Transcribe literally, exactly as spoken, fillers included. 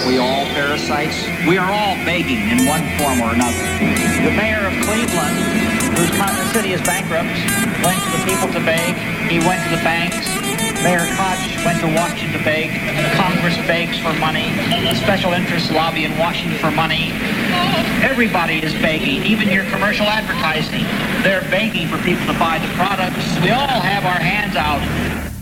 Aren't we all parasites? We are all begging in one form or another. The mayor of Cleveland, whose city is bankrupt, went to the people to beg. He went to the banks. Mayor Koch went to Washington to beg. Congress begs for money. Special interests lobby in Washington for money. Everybody is begging, even your commercial advertising. They're begging for people to buy the products. We all have our hands out.